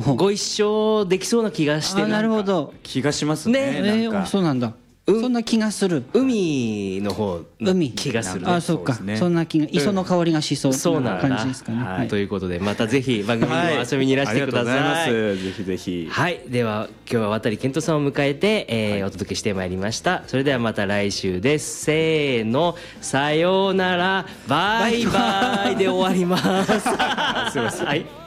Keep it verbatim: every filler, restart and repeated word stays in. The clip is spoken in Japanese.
ご一緒できそうな気がしてあ、なるほど。 気がしますね。 ねえー、 なんかそうなんだ。そんな気がする。 海の方の海気がする、 あ、そうか。 そうですねそんな気が、磯の香りがしそうそうなだなん感じですかね。 は、 はいい。 ということでまたぜひ番組にも遊びにいらしてください。 ありがとうございます。ぜひぜひ。 はい、では今日は渡健人さんを迎えて、えーお届けしてまいりました。それではまた来週です。せーの、さようなら、バイバイで終わります。 すいません。 はい。